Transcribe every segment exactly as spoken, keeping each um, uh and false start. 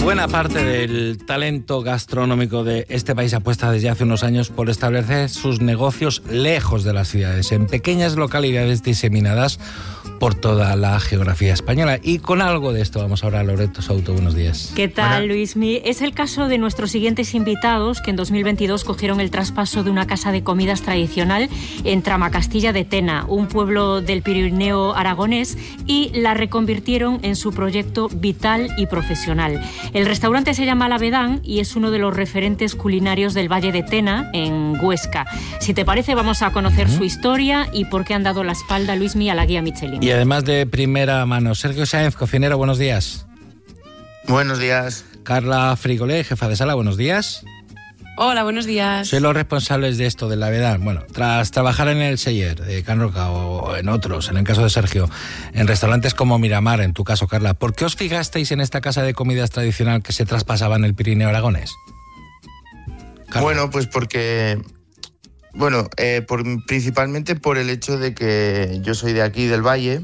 Buena parte del talento gastronómico de este país apuesta desde hace unos años por establecer sus negocios lejos de las ciudades, en pequeñas localidades diseminadas por toda la geografía española. Y con algo de esto vamos ahora a Loreto Souto. Buenos días. ¿Qué tal, Luismi? Es el caso de nuestros siguientes invitados, que en dos mil veintidós cogieron el traspaso de una casa de comidas tradicional en Tramacastilla de Tena, un pueblo del Pirineo aragonés, y la reconvirtieron en su proyecto vital y profesional. El restaurante se llama La Vedán y es uno de los referentes culinarios del Valle de Tena, en Huesca. Si te parece, vamos a conocer uh-huh. su historia y por qué han dado la espalda, Luismi, a la guía Michelin. Y además de primera mano, Sergio Sáenz, cocinero, buenos días. Buenos días. Carla Frigolé, jefa de sala, buenos días. Hola, buenos días. Soy los responsables de esto, de La Vedán. Bueno, tras trabajar en el Seller de Can Roca o en otros, en el caso de Sergio, en restaurantes como Miramar, en tu caso, Carla, ¿por qué os fijasteis en esta casa de comidas tradicional que se traspasaba en el Pirineo aragonés? Carla. Bueno, pues porque... Bueno, eh, por, principalmente por el hecho de que yo soy de aquí, del Valle,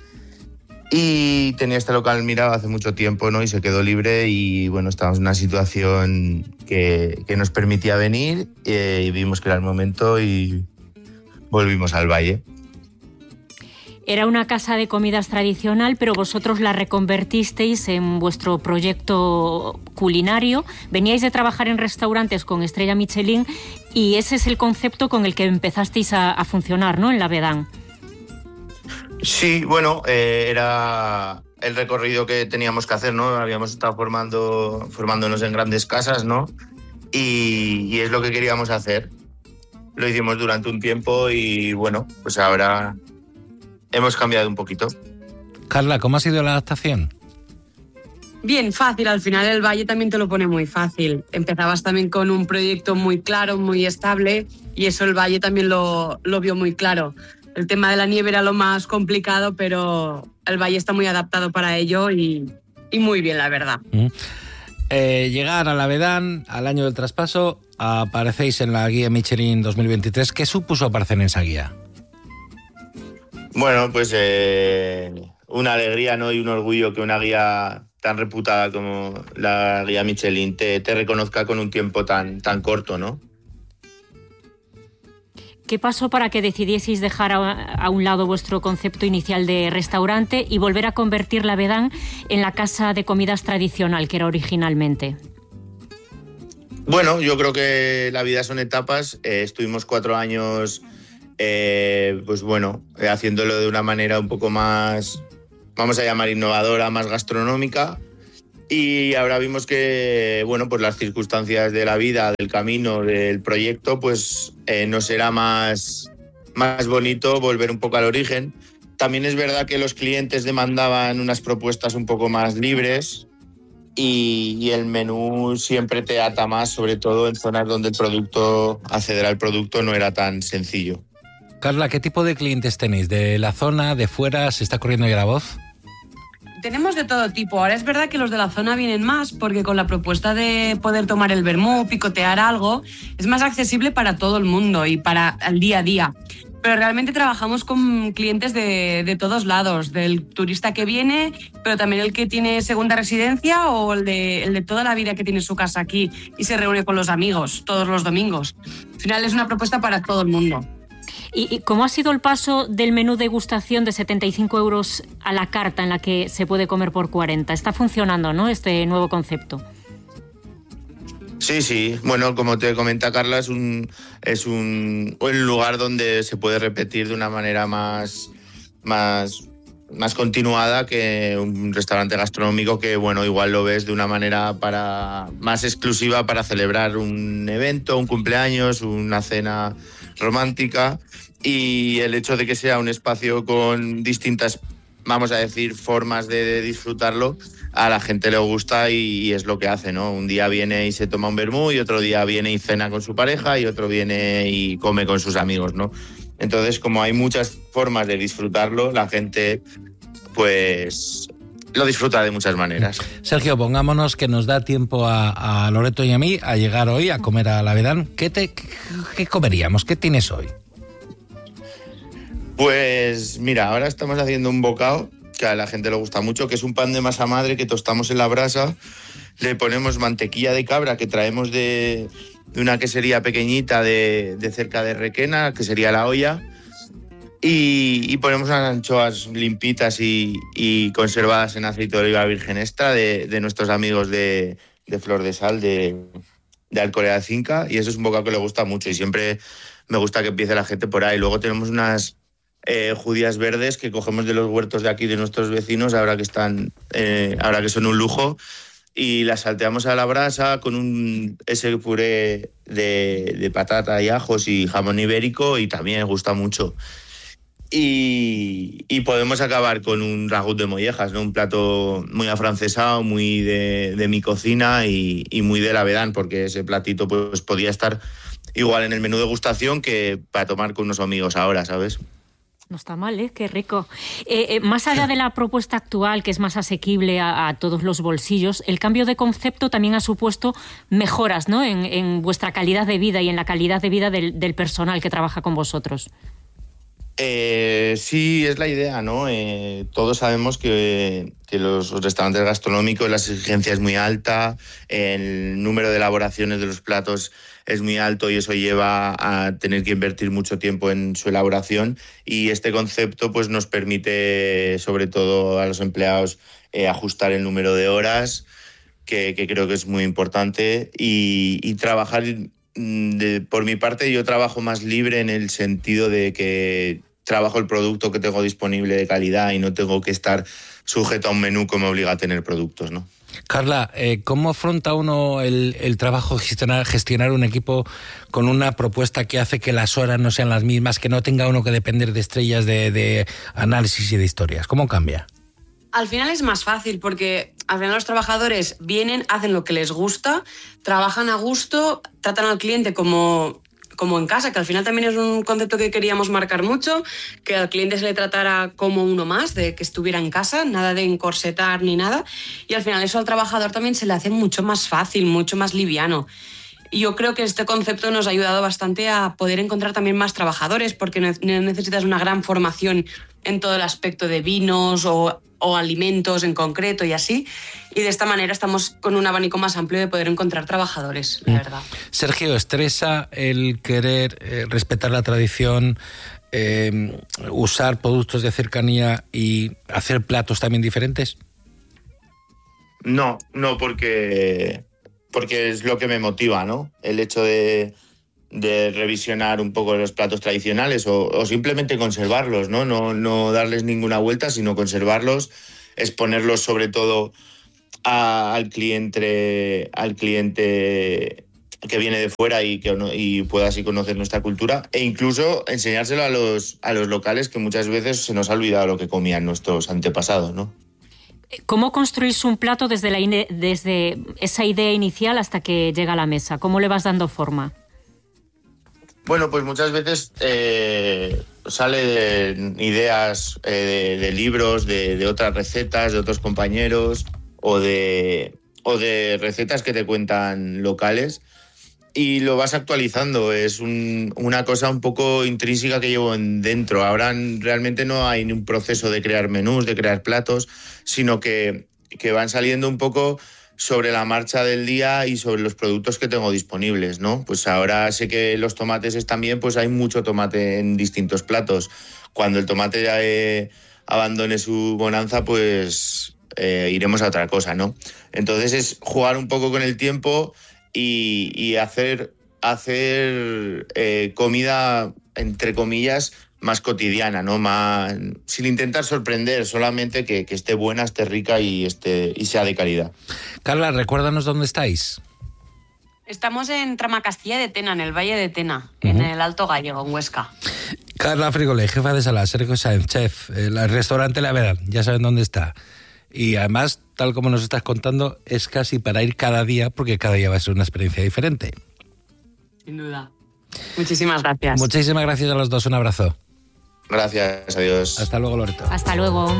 y tenía este local mirado hace mucho tiempo, ¿no? Y se quedó libre y, bueno, estábamos en una situación que, que nos permitía venir eh, y vimos que era el momento y volvimos al Valle. Era una casa de comidas tradicional, pero vosotros la reconvertisteis en vuestro proyecto culinario. Veníais de trabajar en restaurantes con estrella Michelin y ese es el concepto con el que empezasteis a, a funcionar, ¿no?, en La Vedán. Sí, bueno, eh, era el recorrido que teníamos que hacer, ¿no? Habíamos estado formando, formándonos en grandes casas, ¿no? Y, y es lo que queríamos hacer. Lo hicimos durante un tiempo y, bueno, pues ahora hemos cambiado un poquito. Carla, ¿cómo ha sido la adaptación? Bien, fácil. Al final el Valle también te lo pone muy fácil. Empezabas también con un proyecto muy claro, muy estable, y eso el Valle también lo, lo vio muy claro. El tema de la nieve era lo más complicado, pero el Valle está muy adaptado para ello y, y muy bien, la verdad. Mm. Eh, llegar a La Vedán, al año del traspaso, aparecéis en la guía Michelin dos mil veintitrés. ¿Qué supuso aparecer en esa guía? Bueno, pues eh, una alegría, ¿no? Y un orgullo que una guía tan reputada como la guía Michelin te, te reconozca con un tiempo tan, tan corto, ¿no? ¿Qué pasó para que decidieseis dejar a, a un lado vuestro concepto inicial de restaurante y volver a convertir La Vedán en la casa de comidas tradicional que era originalmente? Bueno, yo creo que la vida son etapas. Eh, estuvimos cuatro años, eh, pues bueno, eh, haciéndolo de una manera un poco más, vamos a llamar innovadora, más gastronómica. Y ahora vimos que, bueno, pues las circunstancias de la vida, del camino, del proyecto, pues eh, nos era más, más bonito volver un poco al origen. También es verdad que los clientes demandaban unas propuestas un poco más libres y, y el menú siempre te ata más, sobre todo en zonas donde el producto, acceder al producto no era tan sencillo. Carla, ¿qué tipo de clientes tenéis? ¿De la zona, de fuera? ¿Se está corriendo ya la voz? Tenemos de todo tipo. Ahora es verdad que los de la zona vienen más porque con la propuesta de poder tomar el vermú, picotear algo, es más accesible para todo el mundo y para el día a día. Pero realmente trabajamos con clientes de, de todos lados, del turista que viene, pero también el que tiene segunda residencia o el de, el de toda la vida que tiene su casa aquí y se reúne con los amigos todos los domingos. Al final es una propuesta para todo el mundo. ¿Y cómo ha sido el paso del menú degustación de setenta y cinco euros a la carta en la que se puede comer por cuarenta? Está funcionando, ¿no?, este nuevo concepto. Sí, sí. Bueno, como te comenta Carla, es un, es un, un lugar donde se puede repetir de una manera más, más, más continuada que un restaurante gastronómico que, bueno, igual lo ves de una manera para, más exclusiva para celebrar un evento, un cumpleaños, una cena romántica. Y el hecho de que sea un espacio con distintas, vamos a decir, formas de, de disfrutarlo, a la gente le gusta y, y es lo que hace, ¿no? Un día viene y se toma un vermú y otro día viene y cena con su pareja y otro viene y come con sus amigos, ¿no? Entonces, como hay muchas formas de disfrutarlo, la gente, pues, lo disfruta de muchas maneras. Sergio, pongámonos que nos da tiempo a, a Loreto y a mí a llegar hoy a comer a La Vedán. ¿Qué, te, qué, qué comeríamos? ¿Qué tienes hoy? Pues mira, ahora estamos haciendo un bocado que a la gente le gusta mucho, que es un pan de masa madre que tostamos en la brasa le ponemos mantequilla de cabra que traemos de, de una quesería pequeñita de, de cerca de Requena, que sería La Olla, y, y ponemos unas anchoas limpitas y, y conservadas en aceite de oliva virgen extra de, de nuestros amigos de, de Flor de Sal, de, de Alcolea de Cinca, y eso es un bocado que le gusta mucho y siempre me gusta que empiece la gente por ahí. Luego tenemos unas eh, judías verdes que cogemos de los huertos de aquí de nuestros vecinos, ahora que están, eh, ahora que son un lujo, y las salteamos a la brasa con un ese puré de, de patata y ajos y jamón ibérico, y también gusta mucho. Y, y podemos acabar con un ragout de mollejas, ¿no? Un plato muy afrancesado, muy de, de mi cocina y, y muy de la Vedán, porque ese platito pues podía estar igual en el menú de degustación que para tomar con unos amigos ahora, ¿sabes? No está mal, ¿eh? Qué rico. Eh, eh, más allá de la propuesta actual, que es más asequible a, a todos los bolsillos, el cambio de concepto también ha supuesto mejoras, ¿no? En, en vuestra calidad de vida y en la calidad de vida del, del personal que trabaja con vosotros. Eh, sí, es la idea, ¿no? Eh, todos sabemos que, que los restaurantes gastronómicos, la exigencia es muy alta, el número de elaboraciones de los platos es muy alto y eso lleva a tener que invertir mucho tiempo en su elaboración, y este concepto pues nos permite, sobre todo a los empleados, eh, ajustar el número de horas, que, que creo que es muy importante, y, y trabajar... De, por mi parte, yo trabajo más libre en el sentido de que trabajo el producto que tengo disponible de calidad y no tengo que estar sujeto a un menú que me obliga a tener productos, ¿no? Carla, eh, ¿cómo afronta uno el, el trabajo de gestionar, gestionar un equipo con una propuesta que hace que las horas no sean las mismas, que no tenga uno que depender de estrellas de, de análisis y de historias? ¿Cómo cambia? Al final es más fácil porque al final los trabajadores vienen, hacen lo que les gusta, trabajan a gusto, tratan al cliente como, como en casa, que al final también es un concepto que queríamos marcar mucho, que al cliente se le tratara como uno más, de que estuviera en casa, nada de encorsetar ni nada, y al final eso al trabajador también se le hace mucho más fácil, mucho más liviano. Y yo creo que este concepto nos ha ayudado bastante a poder encontrar también más trabajadores, porque no necesitas una gran formación en todo el aspecto de vinos o, o alimentos en concreto y así. Y de esta manera estamos con un abanico más amplio de poder encontrar trabajadores, la verdad. Sergio, ¿estresa el querer eh, respetar la tradición, eh, usar productos de cercanía y hacer platos también diferentes? No, no, porque... porque es lo que me motiva, ¿no? El hecho de, de revisionar un poco los platos tradicionales o, o simplemente conservarlos, ¿no? No, no darles ninguna vuelta, sino conservarlos, exponerlos sobre todo a, al cliente, al cliente que viene de fuera y que y pueda así conocer nuestra cultura, e incluso enseñárselo a los, a los locales, que muchas veces se nos ha olvidado lo que comían nuestros antepasados, ¿no? ¿Cómo construís un plato desde, la ine- desde esa idea inicial hasta que llega a la mesa? ¿Cómo le vas dando forma? Bueno, pues muchas veces eh, sale de ideas eh, de, de libros, de, de otras recetas, de otros compañeros o de, o de recetas que te cuentan locales, y lo vas actualizando. Es un, una cosa un poco intrínseca que llevo en dentro. Ahora realmente no hay un proceso de crear menús, de crear platos, sino que, que van saliendo un poco sobre la marcha del día y sobre los productos que tengo disponibles, ¿no? Pues ahora sé que los tomates están bien, pues hay mucho tomate en distintos platos. Cuando el tomate eh, abandone su bonanza, pues eh, iremos a otra cosa, ¿no? Entonces es jugar un poco con el tiempo y, y hacer, hacer eh, comida, entre comillas, más cotidiana, ¿no? Más, sin intentar sorprender, solamente que, que esté buena, esté rica y, esté, y sea de calidad. Carla, recuérdanos dónde estáis. Estamos en Tramacastilla de Tena, en el Valle de Tena, uh-huh. en el Alto Gallego, en Huesca. Carla Frigole, jefa de sala, Sergio Sáenz, chef, el restaurante La Vedán, ya saben dónde está. Y además, tal como nos estás contando, es casi para ir cada día, porque cada día va a ser una experiencia diferente. Sin duda. Muchísimas gracias. Muchísimas gracias a los dos, un abrazo. Gracias, adiós. Hasta luego, Loreto. Hasta luego.